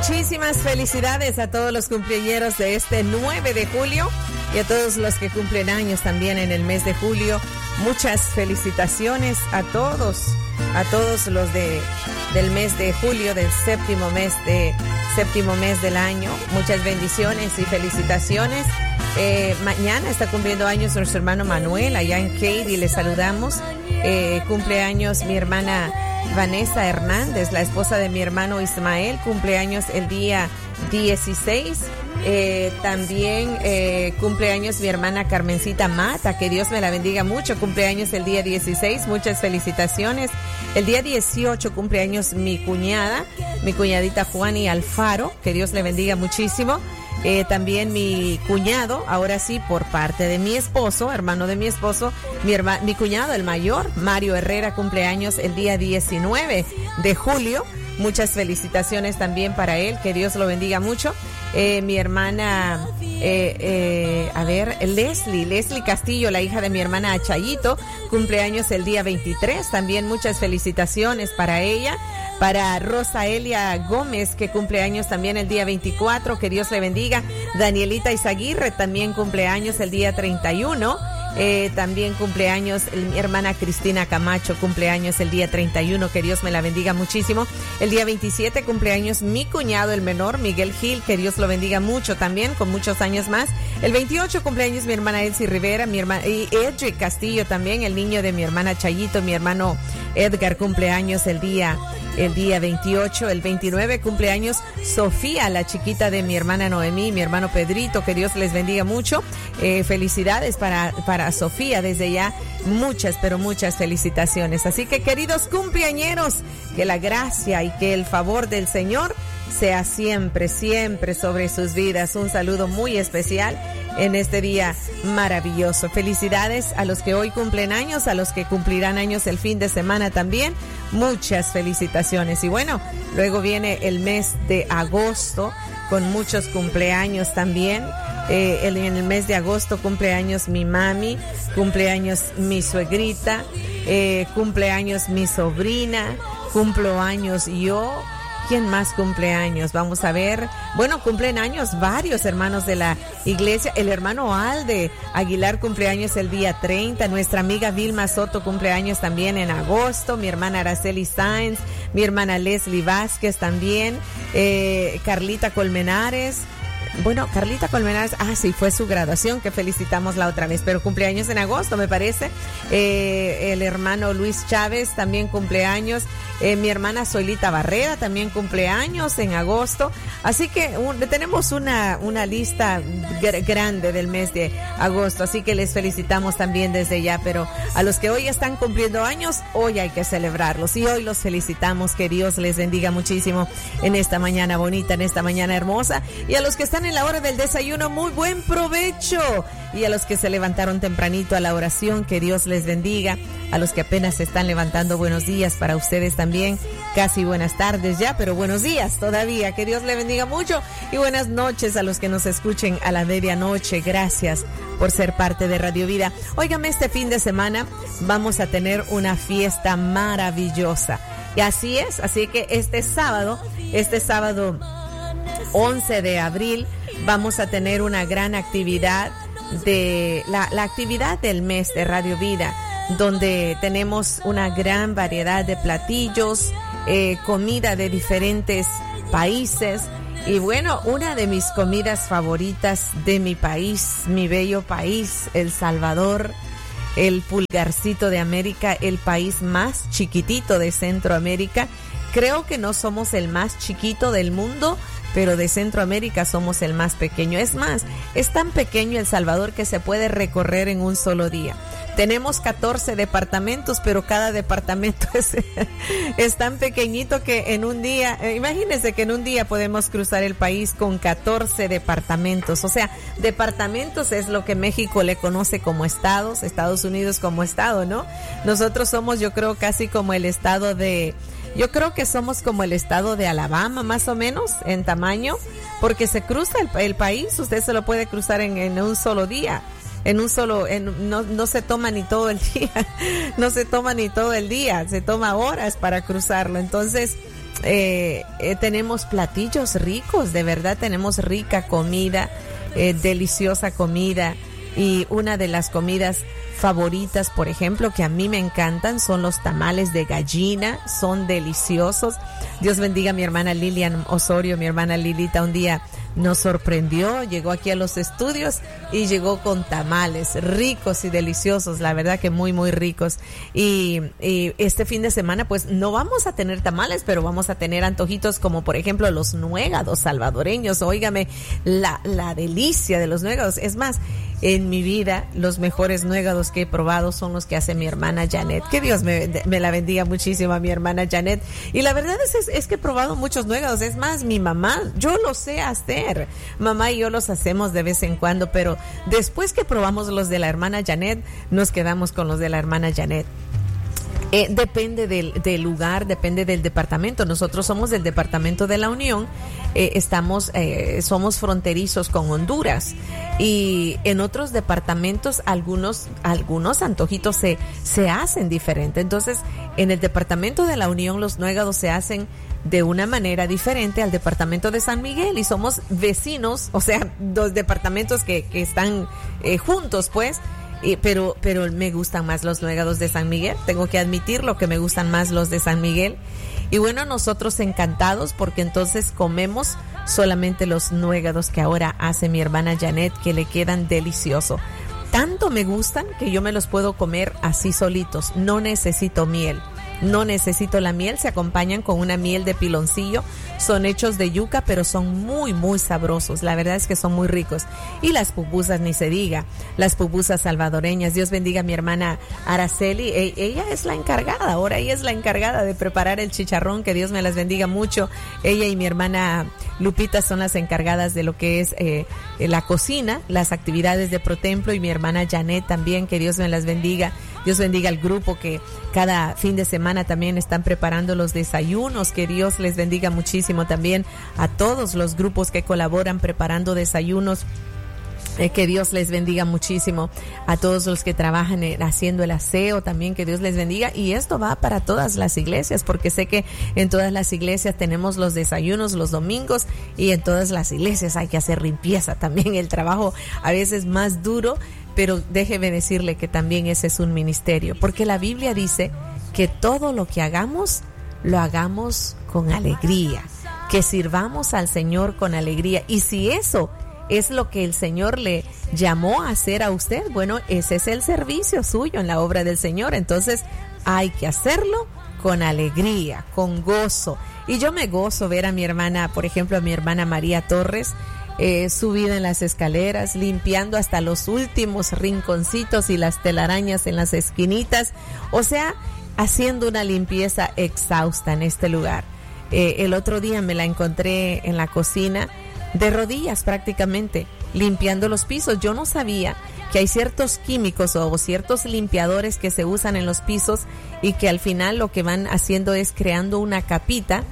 Muchísimas felicidades a todos los cumpleañeros de este 9 de julio y a todos los que cumplen años también en el mes de julio. Muchas felicitaciones a todos los del mes de julio, del séptimo mes del año. Muchas bendiciones y felicitaciones. Mañana está cumpliendo años nuestro hermano Manuel, allá en Katy, le saludamos. Cumpleaños mi hermana Vanessa Hernández, la esposa de mi hermano Ismael, cumpleaños el día 16. También cumpleaños mi hermana Carmencita Mata, que Dios me la bendiga mucho, cumpleaños el día 16, muchas felicitaciones. El día 18 cumpleaños mi cuñadita Juani Alfaro, que Dios le bendiga muchísimo. También mi cuñado, ahora sí, por parte de mi esposo, hermano de mi esposo, mi cuñado, el mayor, Mario Herrera, cumpleaños el día 19 de julio. Muchas felicitaciones también para él, que Dios lo bendiga mucho. Mi hermana, Leslie Castillo, la hija de mi hermana Chayito, cumpleaños el día 23. También muchas felicitaciones para ella. Para Rosa Elia Gómez, que cumpleaños también el día 24, que Dios le bendiga. Danielita Izaguirre también cumpleaños el día 31. También cumpleaños mi hermana Cristina Camacho, cumpleaños el día 31, que Dios me la bendiga muchísimo. El día 27 cumpleaños mi cuñado el menor, Miguel Gil, que Dios lo bendiga mucho también, con muchos años más. El 28 cumpleaños mi hermana Elsie Rivera, y Edric Castillo también, el niño de mi hermana Chayito, mi hermano Edgar, cumpleaños el día 28. El 29 cumpleaños Sofía, la chiquita de mi hermana Noemí, mi hermano Pedrito, que Dios les bendiga mucho. Felicidades para Sofía, desde ya muchas, pero muchas felicitaciones. Así que, queridos cumpleañeros, que la gracia y que el favor del Señor sea siempre, siempre sobre sus vidas. Un saludo muy especial en este día maravilloso. Felicidades a los que hoy cumplen años, a los que cumplirán años el fin de semana también. Muchas felicitaciones. Y bueno, luego viene el mes de agosto con muchos cumpleaños también. En el mes de agosto cumpleaños mi mami, cumpleaños mi suegrita, cumpleaños mi sobrina, cumplo años yo. ¿Quién más cumple años? Vamos a ver. Bueno, cumplen años varios hermanos de la iglesia. El hermano Alde Aguilar cumpleaños el día 30. Nuestra amiga Vilma Soto cumpleaños también en agosto. Mi hermana Araceli Sáenz. Mi hermana Leslie Vázquez también. Carlita Colmenares. Bueno, Carlita Colmenares, sí, fue su graduación, que felicitamos la otra vez, pero cumpleaños en agosto, me parece. El hermano Luis Chávez también cumpleaños. Mi hermana Zoilita Barrera también cumpleaños en agosto. Así que tenemos una lista grande del mes de agosto, así que les felicitamos también desde ya. Pero a los que hoy están cumpliendo años, hoy hay que celebrarlos y hoy los felicitamos. Que Dios les bendiga muchísimo en esta mañana bonita, en esta mañana hermosa. Y a los que están en la hora del desayuno, muy buen provecho. Y a los que se levantaron tempranito a la oración, que Dios les bendiga. A los que apenas se están levantando, buenos días para ustedes también. Casi buenas tardes ya, pero buenos días todavía. Que Dios les bendiga mucho. Y buenas noches a los que nos escuchen a la medianoche. Gracias por ser parte de Radio Vida. Óigame, este fin de semana vamos a tener una fiesta maravillosa. Y así es, así que este sábado 11 de abril vamos a tener una gran actividad de la actividad del mes de Radio Vida, donde tenemos una gran variedad de platillos, comida de diferentes países. Y bueno, una de mis comidas favoritas de mi país, mi bello país, El Salvador, el pulgarcito de América, el país más chiquitito de Centroamérica. Creo que no somos el más chiquito del mundo, pero de Centroamérica somos el más pequeño. Es más, es tan pequeño El Salvador que se puede recorrer en un solo día. Tenemos 14 departamentos, pero cada departamento es tan pequeñito que en un día, imagínense que en un día podemos cruzar el país con 14 departamentos. O sea, departamentos es lo que México le conoce como estados, Estados Unidos como estado, ¿no? Nosotros somos, yo creo, casi como el estado de... Yo creo que somos como el estado de Alabama, más o menos, en tamaño, porque se cruza el país. Usted se lo puede cruzar en un solo día. No se toma ni todo el día, se toma horas para cruzarlo. Entonces, tenemos platillos ricos, de verdad tenemos rica comida, deliciosa comida. Y una de las comidas favoritas, por ejemplo, que a mí me encantan, son los tamales de gallina, son deliciosos. Dios bendiga a mi hermana Lilian Osorio, mi hermana Lilita un día nos sorprendió, llegó aquí a los estudios y llegó con tamales ricos y deliciosos, la verdad que muy, muy ricos. Y este fin de semana pues no vamos a tener tamales, pero vamos a tener antojitos como por ejemplo los nuegados salvadoreños. Óigame, la delicia de los nuegados. Es más, en mi vida los mejores nuegados que he probado son los que hace mi hermana Janet. Que Dios me la bendiga muchísimo a mi hermana Janet. Y la verdad es que he probado muchos nuegados. Es más, mi mamá, yo lo sé hacer. Mamá y yo los hacemos de vez en cuando, pero después que probamos los de la hermana Janet, nos quedamos con los de la hermana Janet. Depende del lugar, depende del departamento. Nosotros somos del departamento de la Unión, somos fronterizos con Honduras, y en otros departamentos algunos antojitos se hacen diferente. Entonces, en el departamento de la Unión los nuegados se hacen de una manera diferente al departamento de San Miguel, y somos vecinos, o sea, dos departamentos que están juntos, pues. Pero me gustan más los nuegados de San Miguel, tengo que admitirlo, que me gustan más los de San Miguel. Y bueno, nosotros encantados porque entonces comemos solamente los nuegados que ahora hace mi hermana Janet, que le quedan delicioso. Tanto me gustan que yo me los puedo comer así solitos, no necesito miel. No necesito la miel, se acompañan con una miel de piloncillo, son hechos de yuca, pero son muy, muy sabrosos, la verdad es que son muy ricos. Y las pupusas, ni se diga, las pupusas salvadoreñas. Dios bendiga a mi hermana Araceli, ella es la encargada, ahora ella es la encargada de preparar el chicharrón, que Dios me las bendiga mucho. Ella y mi hermana Lupita son las encargadas de lo que es la cocina, las actividades de Protemplo, y mi hermana Janet también, que Dios me las bendiga. Dios bendiga al grupo que cada fin de semana también están preparando los desayunos, que Dios les bendiga muchísimo también a todos los grupos que colaboran preparando desayunos. Que Dios les bendiga muchísimo a todos los que trabajan haciendo el aseo también, que Dios les bendiga. Y esto va para todas las iglesias, porque sé que en todas las iglesias tenemos los desayunos los domingos, y en todas las iglesias hay que hacer limpieza también, el trabajo a veces más duro, pero déjeme decirle que también ese es un ministerio, porque la Biblia dice que todo lo que hagamos, lo hagamos con alegría, que sirvamos al Señor con alegría. Y si eso es lo que el Señor le llamó a hacer a usted, bueno, ese es el servicio suyo en la obra del Señor. Entonces hay que hacerlo con alegría, con gozo. Y yo me gozo ver a mi hermana, por ejemplo, a mi hermana María Torres, subida en las escaleras, limpiando hasta los últimos rinconcitos y las telarañas en las esquinitas, o sea, haciendo una limpieza exhausta en este lugar. El otro día me la encontré en la cocina, de rodillas prácticamente, limpiando los pisos. Yo no sabía que hay ciertos químicos o ciertos limpiadores que se usan en los pisos, y que al final lo que van haciendo es creando una capita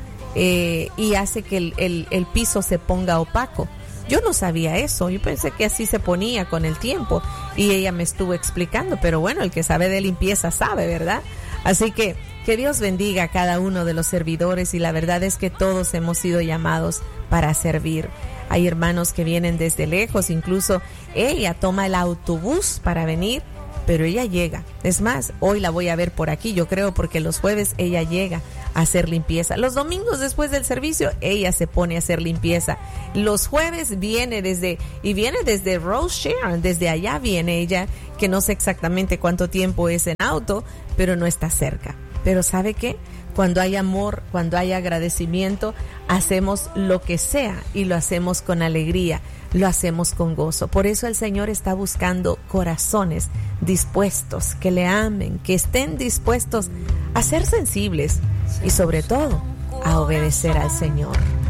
y hace que el piso se ponga opaco. Yo no sabía eso, yo pensé que así se ponía con el tiempo, y ella me estuvo explicando, pero bueno, el que sabe de limpieza sabe, ¿verdad? Así que Dios bendiga a cada uno de los servidores, y la verdad es que todos hemos sido llamados para servir. Hay hermanos que vienen desde lejos, incluso ella toma el autobús para venir, pero ella llega. Es más, hoy la voy a ver por aquí, yo creo, porque los jueves ella llega a hacer limpieza. Los domingos después del servicio, ella se pone a hacer limpieza. Los jueves viene desde Rose Sharon, desde allá viene ella, que no sé exactamente cuánto tiempo es en auto, pero no está cerca. Pero ¿sabe qué? Cuando hay amor, cuando hay agradecimiento, hacemos lo que sea, y lo hacemos con alegría, lo hacemos con gozo. Por eso el Señor está buscando corazones dispuestos, que le amen, que estén dispuestos a ser sensibles y sobre todo a obedecer al Señor.